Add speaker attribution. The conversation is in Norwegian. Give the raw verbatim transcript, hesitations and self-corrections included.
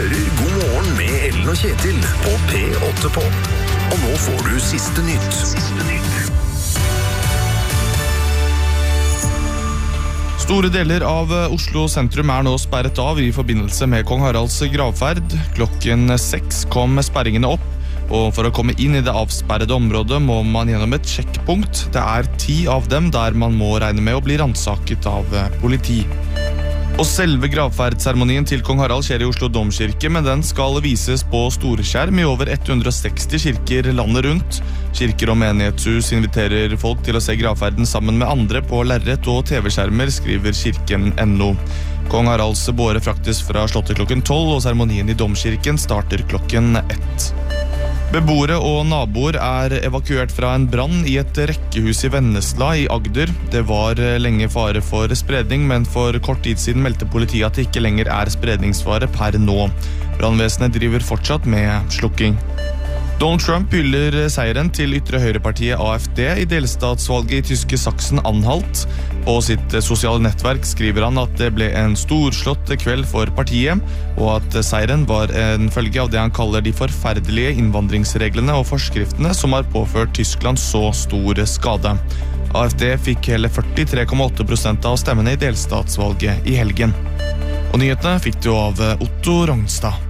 Speaker 1: hører God morgen med Ellen og Kjetil på P åtte på. Og nå får du siste nytt. Siste nytt.
Speaker 2: Store deler av Oslo sentrum er nå sperret av i forbindelse med Kong Haralds gravferd. Klokken seks kom sperringene opp, og for å komme inn i det avsperrede området må man gjennom et sjekkpunkt. Det er ti av dem der man må regne med å bli rannsaket av politi. Og selve gravferdseremonien til Kong Harald skjer i Oslo Domkirke, men den skal vises på storskjerm i over hundre og seksti kirker landet rundt. Kirker og menighetshus inviterer folk til å se gravferden sammen med andre på lerret og T V-skjermer, skriver kirken punktum no. Kong Haralds båre fraktes fra slottet klokken tolv, og seremonien i Domkirken starter klokken ett. Beboere og naboer er evakuert fra en brann i et rekkehus i Vennesla i Agder. Det var lenge fare for spredning, men for kort tid siden meldte politiet at det ikke lenger er spredningsfare per nå. Brannvesenet driver fortsatt med slukking. Donald Trump hyller seieren til ytre høyrepartiet A F D i delstatsvalget i tyske Sachsen-Anhalt. På sitt sosiale nettverk skriver han at det ble en storslått kveld for partiet, og at seieren var en følge av det han kaller de forferdelige innvandringsreglene og forskriftene som har påført Tyskland så stor skade. A F D fikk hele førtitre komma åtte prosent av stemmene i delstatsvalget i helgen. Og nyhetene fikk du av Otto Rognstad.